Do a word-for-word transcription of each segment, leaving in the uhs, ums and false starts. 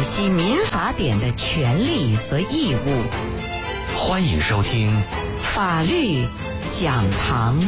及民法典的权利和义务。 欢迎收听法律讲堂。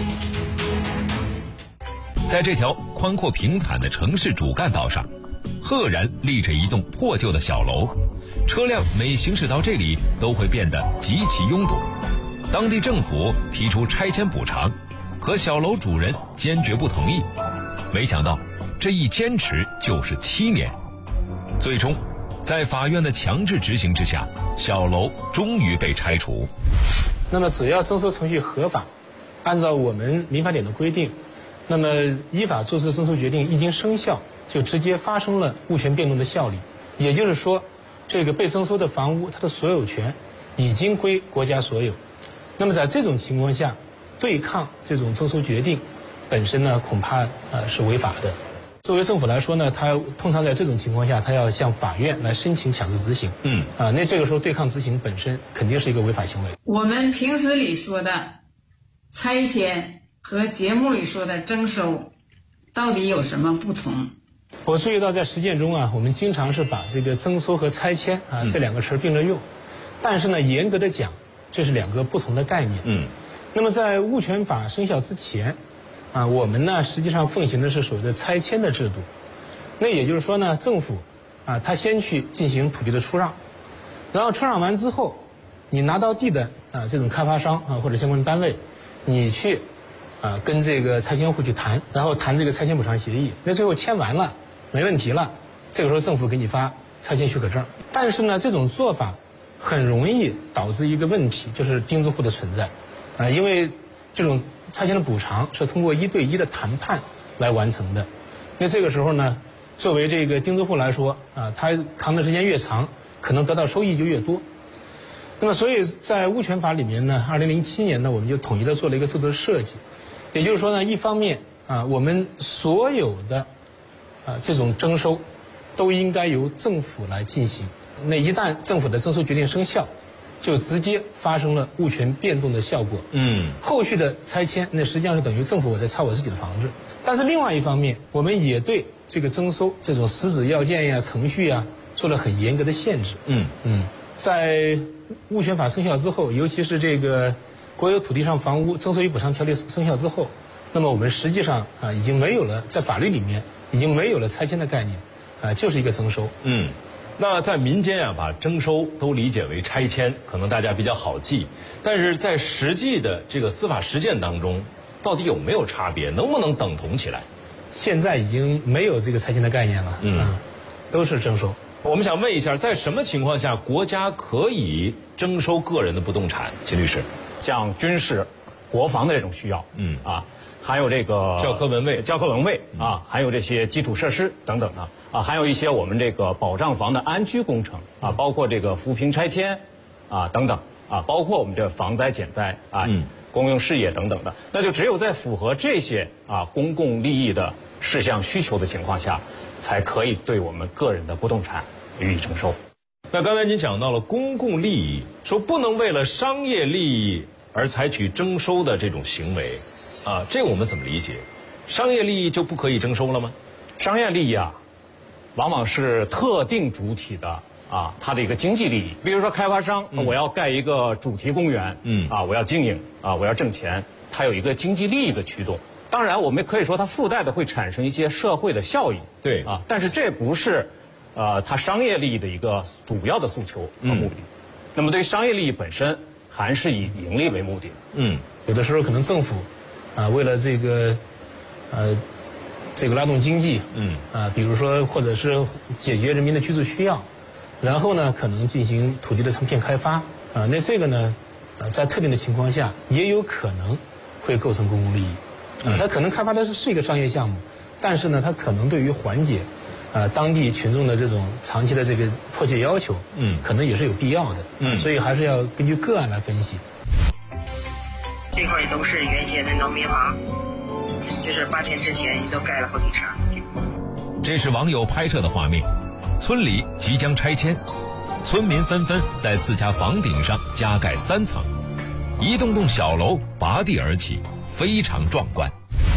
在这条宽阔平坦的城市主干道上，赫然立着一栋破旧的小楼，车辆每行驶到这里都会变得极其拥堵。当地政府提出拆迁补偿，可小楼主人坚决不同意。没想到这一坚持就是七年，最终在法院的强制执行之下，小楼终于被拆除。 那么只要征收程序合法，按照我们民法典的规定，那么依法作出的征收决定一经生效，就直接发生了物权变动的效力。也就是说，这个被征收的房屋它的所有权已经归国家所有。那么在这种情况下，对抗这种征收决定本身呢，恐怕呃是违法的。作为政府来说呢，它通常在这种情况下，它要向法院来申请强制执行。嗯啊，那这个时候对抗执行本身肯定是一个违法行为。 我们平时里说的拆迁和节目里说的征收，到底有什么不同？ 我注意到在实践中啊，我们经常是把这个征收和拆迁啊这两个词并着用，但是呢，严格的讲，这是两个不同的概念。嗯，那么在物权法生效之前。啊，我们呢实际上奉行的是所谓的拆迁的制度，那也就是说呢，政府啊，他先去进行土地的出让，然后出让完之后，你拿到地的啊这种开发商啊或者相关的单位，你去啊跟这个拆迁户去谈，然后谈这个拆迁补偿协议，那最后签完了没问题了，这个时候政府给你发拆迁许可证。但是呢，这种做法很容易导致一个问题，就是钉子户的存在啊，因为这种拆迁的补偿是通过一对一的谈判来完成的，那这个时候呢，作为这个钉子户来说啊，他扛的时间越长，可能得到收益就越多。那么，所以在物权法里面呢，二零零七年呢，我们就统一的做了一个制度的设计，也就是说呢，一方面啊，我们所有的啊这种征收都应该由政府来进行。那一旦政府的征收决定生效，就直接发生了物权变动的效果。嗯，后续的拆迁，那实际上是等于政府我在拆我自己的房子。但是另外一方面，我们也对这个征收这种实质要件呀、程序呀，做了很严格的限制。嗯嗯，在物权法生效之后，尤其是这个《国有土地上房屋征收与补偿条例》生效之后，那么我们实际上啊，已经没有了在法律里面已经没有了拆迁的概念，啊，就是一个征收。 嗯。那在民间啊，把征收都理解为拆迁，可能大家比较好记。但是在实际的这个司法实践当中，到底有没有差别？能不能等同起来？ 现在已经没有这个拆迁的概念了，嗯，啊、都是征收。 我们想问一下，在什么情况下国家可以征收个人的不动产？秦律师， 像军事、国防的这种需要，嗯啊。还有这个教科文卫、 教科文卫啊，还有这些基础设施等等的啊，还有一些我们这个保障房的安居工程啊，包括这个扶贫拆迁啊等等啊，包括我们这防灾减灾啊、嗯、公用事业等等的，那就只有在符合这些啊公共利益的事项需求的情况下，才可以对我们个人的不动产予以征收。 那刚才您讲到了公共利益，说不能为了商业利益而采取征收的这种行为。啊，这个我们怎么理解？商业利益就不可以征收了吗？ 商业利益啊，往往是特定主体的啊，它的一个经济利益。比如说开发商，嗯、我要盖一个主题公园，嗯，啊，我要经营，啊，我要挣钱，它有一个经济利益的驱动。当然，我们可以说它附带的会产生一些社会的效益， 对啊，但是这不是，呃，它商业利益的一个主要的诉求和目的。嗯、那么对于商业利益本身，还是以盈利为目的。 嗯，有的时候可能政府。啊，为了这个，呃，这个拉动经济，嗯，啊，比如说或者是解决人民的居住需要，然后呢，可能进行土地的成片开发，啊，那这个呢，呃，在特定的情况下，也有可能会构成公共利益，啊，它可能开发的是是一个商业项目，但是呢，它可能对于缓解，啊，当地群众的这种长期的这个迫切要求，嗯，可能也是有必要的，嗯，所以还是要根据个案来分析。 这块都是原先的农民房，就是八千之前都盖了好几层。 这是网友拍摄的画面，村里即将拆迁，村民纷纷在自家房顶上加盖三层，一栋栋小楼拔地而起，非常壮观。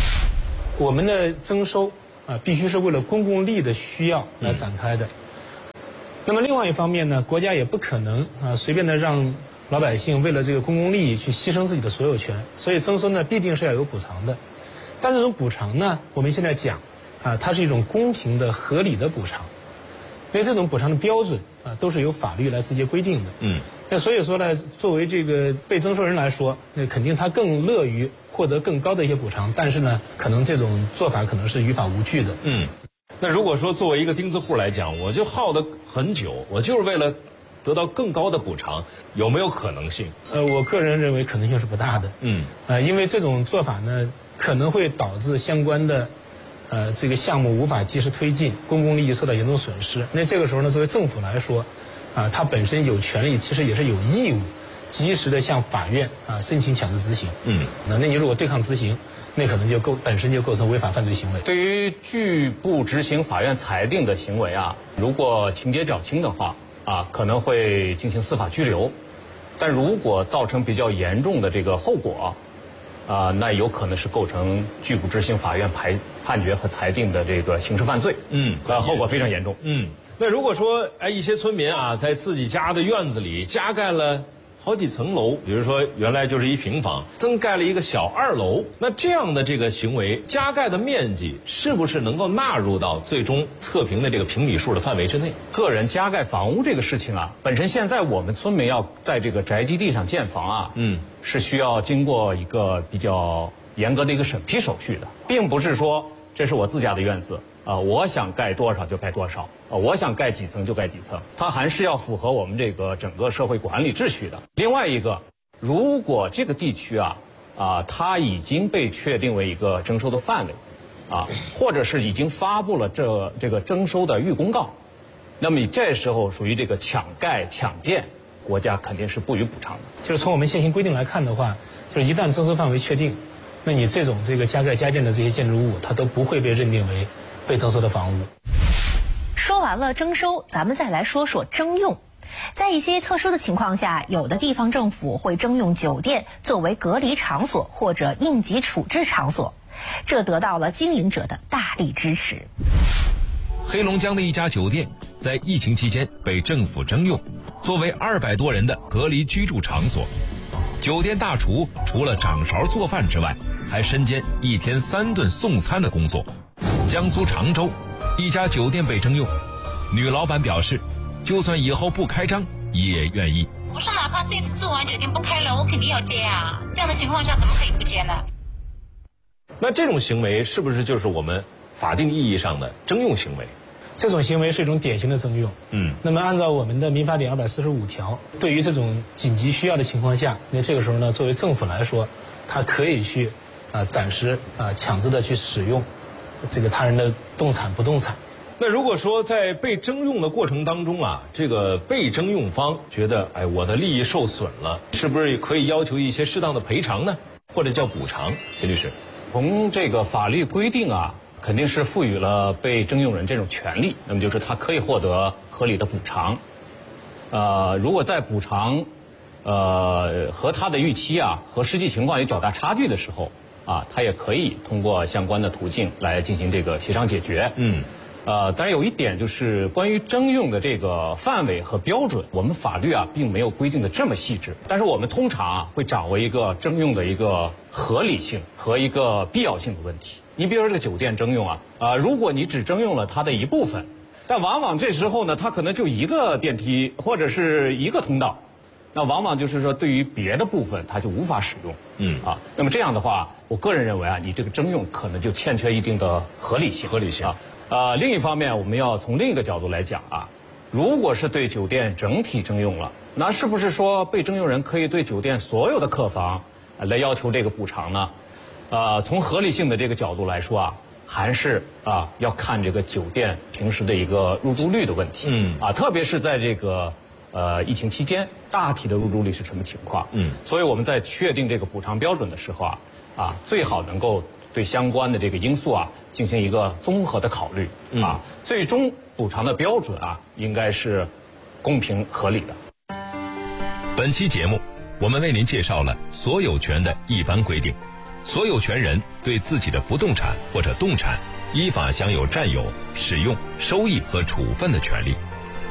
我们的征收啊，必须是为了公共利益的需要来展开的。 那么另外一方面呢，国家也不可能啊随便的让老百姓为了这个公共利益去牺牲自己的所有权，所以征收呢必定是要有补偿的。但这种补偿呢，我们现在讲啊，它是一种公平的、合理的补偿，因为这种补偿的标准啊都是由法律来直接规定的。嗯。那所以说呢，作为这个被征收人来说，那肯定他更乐于获得更高的一些补偿，但是呢，可能这种做法可能是于法无据的。 嗯。那如果说作为一个钉子户来讲，我就耗得很久，我就是为了得到更高的补偿，有没有可能性？ 呃，我个人认为可能性是不大的。嗯。呃，因为这种做法呢，可能会导致相关的呃这个项目无法及时推进，公共利益受到严重损失。那这个时候呢，作为政府来说，啊，它本身有权利，其实也是有义务，及时的向法院啊申请强制执行。嗯。那那你如果对抗执行，那可能就构本身就构成违法犯罪行为。 对于拒不执行法院裁定的行为啊，如果情节较轻的话啊，可能会进行司法拘留；但如果造成比较严重的这个后果，啊，那有可能是构成拒不执行法院判判决和裁定的这个刑事犯罪。嗯，呃，后果非常严重。 嗯，那如果说哎，一些村民啊，在自己家的院子里加盖了好几层楼，比如说原来就是一平房，增盖了一个小二楼，那这样的这个行为，加盖的面积是不是能够纳入到最终测评的这个平米数的范围之内？ 个人加盖房屋这个事情啊，本身现在我们村民要在这个宅基地上建房啊，嗯，是需要经过一个比较严格的一个审批手续的，并不是说这是我自家的院子。啊、呃，我想盖多少就盖多少，啊、呃，我想盖几层就盖几层，它还是要符合我们这个整个社会管理秩序的。另外一个，如果这个地区啊啊、呃，它已经被确定为一个征收的范围，啊，或者是已经发布了这这个征收的预公告，那么你这时候属于这个抢盖抢建，国家肯定是不予补偿的。 就是从我们现行规定来看的话，就是一旦征收范围确定，那你这种这个加盖加建的这些建筑物，它都不会被认定为被征收的房屋。 说完了征收，咱们再来说说征用。在一些特殊的情况下，有的地方政府会征用酒店作为隔离场所或者应急处置场所，这得到了经营者的大力支持。 黑龙江的一家酒店在疫情期间被政府征用，作为二百多人的隔离居住场所。酒店大厨除了掌勺做饭之外，还身兼一天三顿送餐的工作。江苏常州一家酒店被征用，女老板表示，就算以后不开张也愿意。 我说哪怕这次做完酒店不开了，我肯定要接啊，这样的情况下怎么可以不接呢？ 那这种行为是不是就是我们法定意义上的征用行为？ 这种行为是一种典型的征用。嗯，那么按照我们的民法典二百四十五条，对于这种紧急需要的情况下，那这个时候呢，作为政府来说，它可以去啊、呃、暂时啊、呃、强制的去使用这个他人的动产不动产。 那如果说在被征用的过程当中啊，这个被征用方觉得哎我的利益受损了，是不是可以要求一些适当的赔偿呢？或者叫补偿？秦律师， 从这个法律规定啊，肯定是赋予了被征用人这种权利，那么就是他可以获得合理的补偿。呃，如果在补偿呃和他的预期啊和实际情况有较大差距的时候啊，他也可以通过相关的途径来进行这个协商解决。嗯。呃，当然有一点就是关于征用的这个范围和标准，我们法律啊并没有规定的这么细致，但是我们通常啊会掌握一个征用的一个合理性和一个必要性的问题。你比如说这个酒店征用啊，啊、呃，如果你只征用了它的一部分，但往往这时候呢，它可能就一个电梯或者是一个通道，那往往就是说对于别的部分它就无法使用。嗯啊，那么这样的话，我个人认为啊，你这个征用可能就欠缺一定的合理性。 合理性啊。 呃，另一方面，我们要从另一个角度来讲啊，如果是对酒店整体征用了，那是不是说被征用人可以对酒店所有的客房、呃、来要求这个补偿呢？呃，从合理性的这个角度来说啊，还是啊要看这个酒店平时的一个入住率的问题。嗯啊，特别是在这个呃疫情期间，大体的入住率是什么情况？嗯，所以我们在确定这个补偿标准的时候啊，啊最好能够对相关的这个因素啊进行一个综合的考虑。嗯、啊，最终补偿的标准啊应该是公平合理的。 本期节目我们为您介绍了所有权的一般规定，所有权人对自己的不动产或者动产依法享有占有、使用、收益和处分的权利。